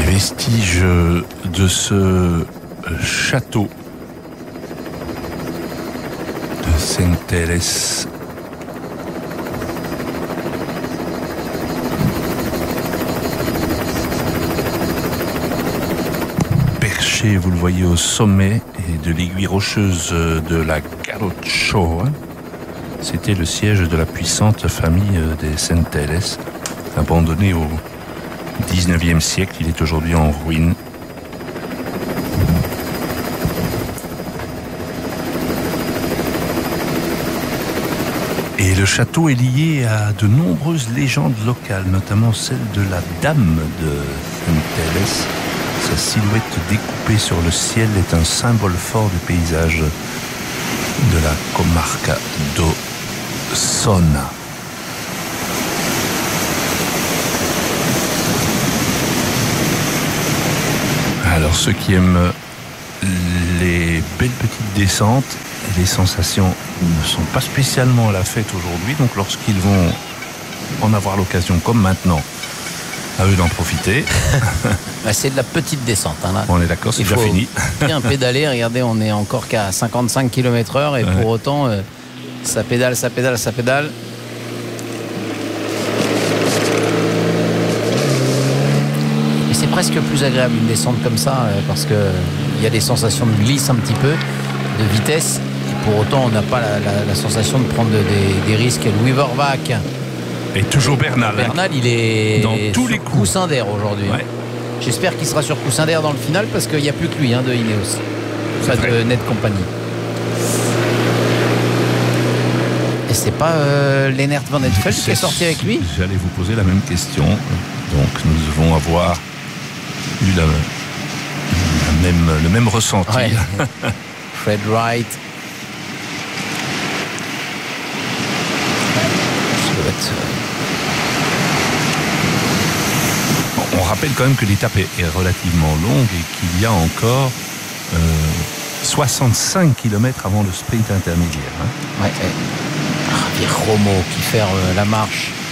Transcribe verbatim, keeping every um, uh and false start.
Les vestiges de ce château de Centelles. Perché, vous le voyez, au sommet et de l'aiguille rocheuse de la Garrochoa. C'était le siège de la puissante famille des Centelles, abandonné au dix-neuvième siècle. Il est aujourd'hui en ruine. Et le château est lié à de nombreuses légendes locales, notamment celle de la Dame de Centelles. Sa silhouette découpée sur le ciel est un symbole fort du paysage de la comarca do Sona. Alors ceux qui aiment les belles petites descentes, les sensations ne sont pas spécialement à la fête aujourd'hui, donc lorsqu'ils vont en avoir l'occasion comme maintenant, à eux d'en profiter. Bah, c'est de la petite descente. Hein, là. On est d'accord, c'est Il déjà faut fini. Bien pédaler, regardez, on est encore qu'à cinquante-cinq kilomètres heure et ouais. Pour autant, euh, ça pédale, ça pédale, ça pédale. Et c'est presque plus agréable une descente comme ça euh, parce qu'il y a des sensations de glisse un petit peu, de vitesse. Et pour autant, on n'a pas la, la, la sensation de prendre des, des risques. Le Weavervac. Et toujours Bernal. Bernal, il est dans tous les coups. Coussin d'air aujourd'hui. Ouais. J'espère qu'il sera sur coussin d'air dans le final parce qu'il n'y a plus que lui hein, de Ineos. Pas de Net Company. Et c'est pas euh, Lennart Van Eetvelt qui est sorti avec lui? J'allais vous poser la même question. Donc nous devons avoir eu la, la même, le même ressenti. Ouais. Fred Wright. On rappelle quand même que l'étape est, est relativement longue et qu'il y a encore euh, soixante-cinq kilomètres avant le sprint intermédiaire. Hein. Ouais, ouais. Javier Romo qui fait euh, la marche